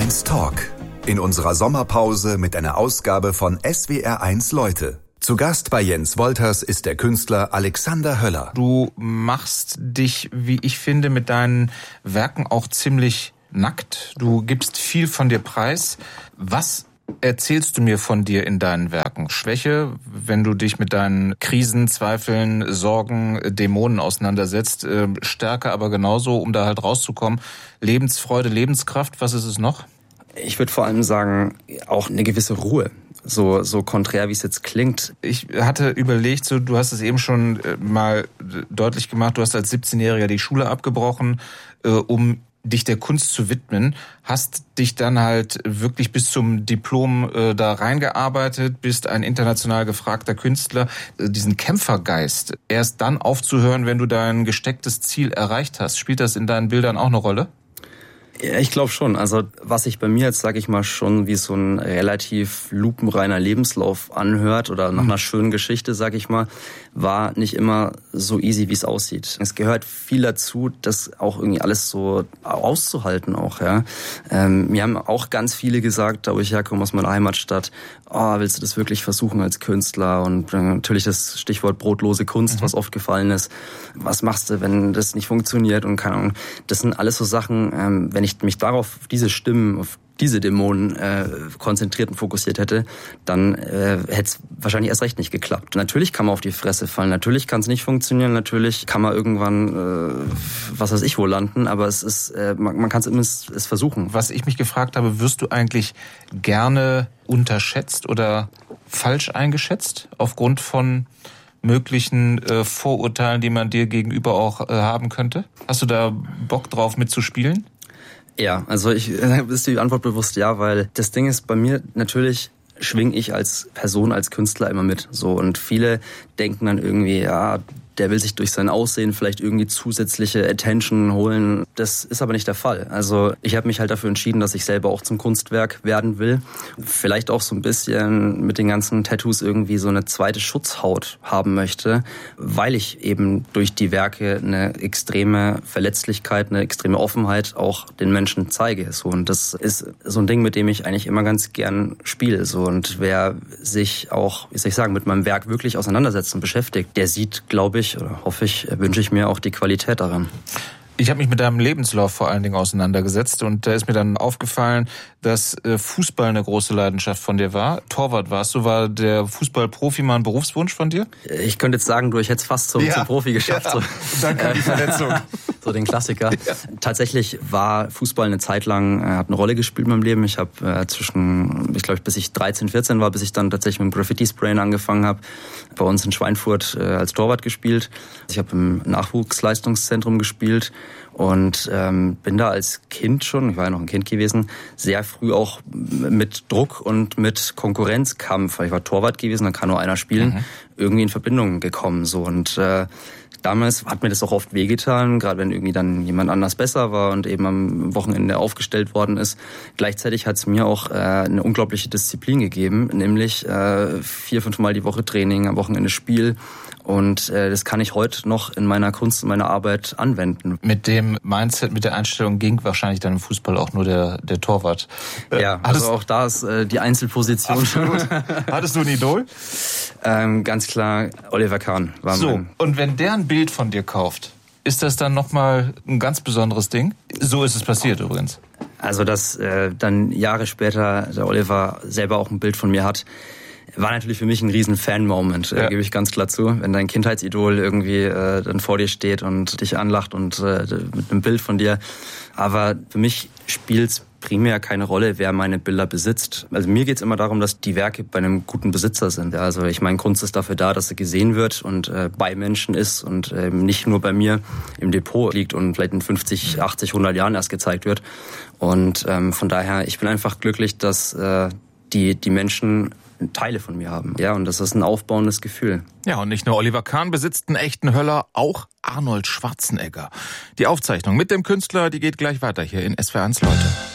SWR1 Talk. In unserer Sommerpause mit einer Ausgabe von SWR1 Leute. Zu Gast bei Jens Wolters ist der Künstler Alexander Höller. Du machst dich, wie ich finde, mit deinen Werken auch ziemlich nackt. Du gibst viel von dir preis. Was erzählst du mir von dir in deinen Werken? Schwäche, wenn du dich mit deinen Krisen, Zweifeln, Sorgen, Dämonen auseinandersetzt. Stärke aber genauso, um da halt rauszukommen. Lebensfreude, Lebenskraft, was ist es noch? Ich würde vor allem sagen, auch eine gewisse Ruhe. So konträr, wie es jetzt klingt. Ich hatte überlegt, du hast es eben schon mal deutlich gemacht, du hast als 17-Jähriger die Schule abgebrochen, um dich der Kunst zu widmen, hast dich dann halt wirklich bis zum Diplom da reingearbeitet, bist ein international gefragter Künstler. Diesen Kämpfergeist, erst dann aufzuhören, wenn du dein gestecktes Ziel erreicht hast, spielt das in deinen Bildern auch eine Rolle? Ja, ich glaube schon. Also was sich bei mir jetzt, sage ich mal, schon wie so ein relativ lupenreiner Lebenslauf anhört oder nach einer schönen Geschichte, sage ich mal, war nicht immer so easy, wie es aussieht. Es gehört viel dazu, das auch irgendwie alles so auszuhalten auch. Ja. Mir haben auch ganz viele gesagt, da wo ich herkomme aus meiner Heimatstadt, willst du das wirklich versuchen als Künstler? Und natürlich das Stichwort brotlose Kunst, was oft gefallen ist. Was machst du, wenn das nicht funktioniert? Und keine Ahnung. Das sind alles so Sachen, wenn ich mich darauf, auf diese Stimmen, auf diese Dämonen konzentriert und fokussiert hätte, dann hätte es wahrscheinlich erst recht nicht geklappt. Natürlich kann man auf die Fresse fallen, natürlich kann es nicht funktionieren, natürlich kann man irgendwann, was weiß ich wo landen, aber es ist, man kann es versuchen. Was ich mich gefragt habe, wirst du eigentlich gerne unterschätzt oder falsch eingeschätzt aufgrund von möglichen Vorurteilen, die man dir gegenüber auch haben könnte? Hast du da Bock drauf mitzuspielen? Ja, also ist die Antwort bewusst ja, weil das Ding ist, bei mir natürlich schwinge ich als Person, als Künstler immer mit. So, und viele denken dann irgendwie, ja, der will sich durch sein Aussehen vielleicht irgendwie zusätzliche Attention holen. Das ist aber nicht der Fall. Also ich habe mich halt dafür entschieden, dass ich selber auch zum Kunstwerk werden will. Vielleicht auch so ein bisschen mit den ganzen Tattoos irgendwie so eine zweite Schutzhaut haben möchte, weil ich eben durch die Werke eine extreme Verletzlichkeit, eine extreme Offenheit auch den Menschen zeige. So, und das ist so ein Ding, mit dem ich eigentlich immer ganz gern spiele. So, und wer sich auch, wie soll ich sagen, mit meinem Werk wirklich auseinandersetzt und beschäftigt, der sieht, glaube ich, oder hoffe ich, wünsche ich mir auch die Qualität darin. Ich habe mich mit deinem Lebenslauf vor allen Dingen auseinandergesetzt und da ist mir dann aufgefallen, dass Fußball eine große Leidenschaft von dir war. Torwart warst du, war der Fußballprofi mal ein Berufswunsch von dir? Ich könnte jetzt sagen, ich hätte es fast zum Profi geschafft. Ja, danke an die Verletzung. So den Klassiker. Ja. Tatsächlich war Fußball eine Zeit lang, hat eine Rolle gespielt in meinem Leben. Ich habe bis ich 13, 14 war, bis ich dann tatsächlich mit dem Graffiti-Sprayen angefangen habe, bei uns in Schweinfurt als Torwart gespielt. Ich habe im Nachwuchsleistungszentrum gespielt. Und bin da als Kind schon, ich war ja noch ein Kind gewesen, sehr früh auch mit Druck und mit Konkurrenzkampf, weil ich war Torwart gewesen, dann kann nur einer spielen, irgendwie in Verbindung gekommen. So. Und damals hat mir das auch oft wehgetan, gerade wenn irgendwie dann jemand anders besser war und eben am Wochenende aufgestellt worden ist. Gleichzeitig hat es mir auch eine unglaubliche Disziplin gegeben, nämlich 4-5 Mal die Woche Training, am Wochenende Spiel. Und das kann ich heute noch in meiner Kunst und meiner Arbeit anwenden. Mit dem Mindset, mit der Einstellung ging wahrscheinlich dann im Fußball auch nur der Torwart. Ja, also auch da ist die Einzelposition. Absolut. Hattest du ein Idol? Ganz klar, Oliver Kahn war mein. Und wenn der ein Bild von dir kauft, ist das dann nochmal ein ganz besonderes Ding? So ist es passiert übrigens. Also, dass dann Jahre später der Oliver selber auch ein Bild von mir hat, war natürlich für mich ein riesen Fan-Moment, gebe ich ganz klar zu. Wenn dein Kindheitsidol irgendwie dann vor dir steht und dich anlacht und mit einem Bild von dir. Aber für mich spielt's primär keine Rolle, wer meine Bilder besitzt. Also mir geht's immer darum, dass die Werke bei einem guten Besitzer sind. Also ich meine, Kunst ist dafür da, dass sie gesehen wird und bei Menschen ist und nicht nur bei mir im Depot liegt und vielleicht in 50, 80, 100 Jahren erst gezeigt wird. Und von daher, ich bin einfach glücklich, dass die Menschen Teile von mir haben. Ja, und das ist ein aufbauendes Gefühl. Ja, und nicht nur Oliver Kahn besitzt einen echten Höller, auch Arnold Schwarzenegger. Die Aufzeichnung mit dem Künstler, die geht gleich weiter hier in SWR1 Leute.